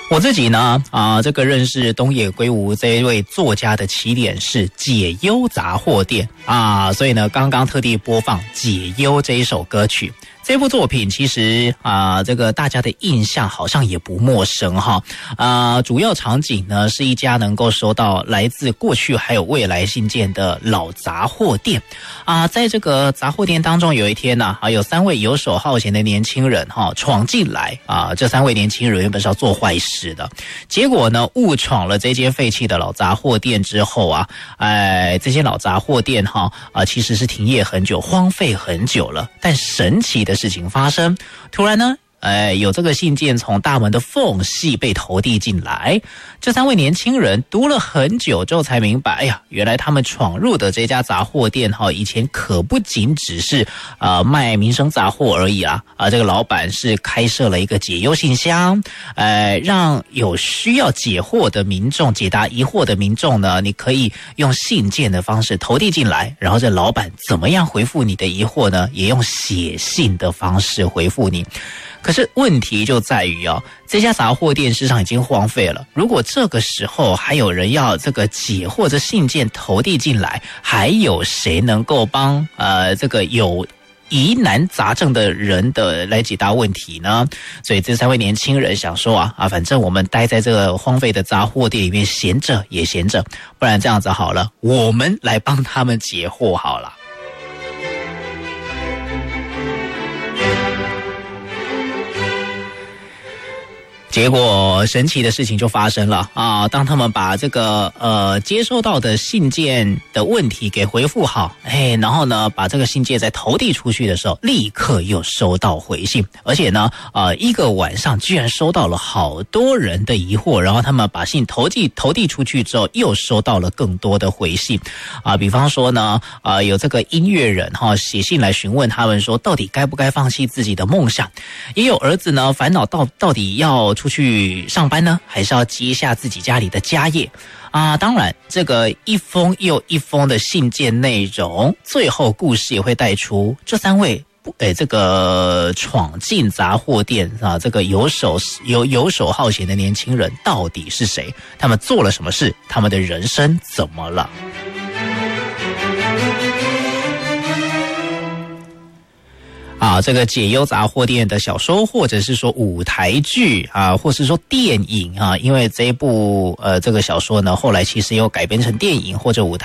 我自己呢，这个认识东野圭吾这一位作家的起点是解忧杂货店啊，所以呢，刚刚特地播放《解忧》这一首歌曲。这部作品其实这个大家的印象好像也不陌生哈。主要场景呢是一家能够收到来自过去还有未来信件的老杂货店在这个杂货店当中，有一天呢有3位游手好闲的年轻人闯进来这3位年轻人原本是要做坏事的，结果呢误闯了这间废弃的老杂货店之后这间老杂货店其实是停业很久，荒废很久了，但神奇的事情发生，突然呢有这个信件从大门的缝隙被投递进来。这3位年轻人读了很久之后才明白，原来他们闯入的这家杂货店以前可不仅只是卖民生杂货而已这个老板是开设了一个解忧信箱，让有需要解惑的民众解答疑惑的民众呢，你可以用信件的方式投递进来，然后这老板怎么样回复你的疑惑呢？也用写信的方式回复你。可是问题就在于这家杂货店事实上已经荒废了，如果这个时候还有人要这个解或者信件投递进来，还有谁能够帮这个有疑难杂症的人的来解答问题呢？所以这3位年轻人想说反正我们待在这个荒废的杂货店里面闲着也闲着，不然这样子好了，我们来帮他们解惑好了。结果神奇的事情就发生了当他们把这个接收到的信件的问题给回复好，然后呢把这个信件再投递出去的时候，立刻又收到回信，而且呢一个晚上居然收到了好多人的疑惑，然后他们把信投递出去之后，又收到了更多的回信比方说呢有这个音乐人写信来询问他们说，到底该不该放弃自己的梦想，也有儿子呢烦恼到底要出去上班呢，还是要接下自己家里的家业当然这个一封又一封的信件内容，最后故事也会带出这3位这个闯进杂货店这个游手好闲的年轻人到底是谁，他们做了什么事，他们的人生怎么了。这个解忧杂货店的小说，或者是说舞台剧或是说电影因为这一部这个小说呢，后来其实有改编成电影或者舞台